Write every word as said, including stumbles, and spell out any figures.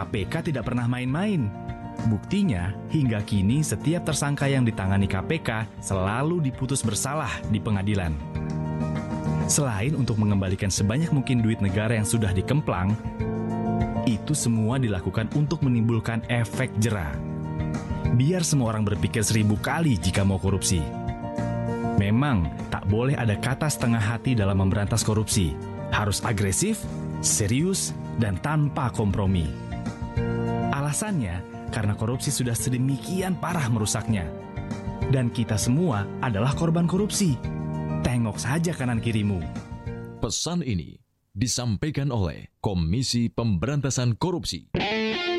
K P K tidak pernah main-main. Buktinya, hingga kini setiap tersangka yang ditangani K P K selalu diputus bersalah di pengadilan. Selain untuk mengembalikan sebanyak mungkin duit negara yang sudah dikemplang, itu semua dilakukan untuk menimbulkan efek jera. Biar semua orang berpikir seribu kali jika mau korupsi. Memang tak boleh ada kata setengah hati dalam memberantas korupsi. Harus agresif, serius, dan tanpa kompromi. Alasannya, karena korupsi sudah sedemikian parah merusaknya. Dan kita semua adalah korban korupsi. Tengok saja kanan kirimu. Pesan ini disampaikan oleh Komisi Pemberantasan Korupsi.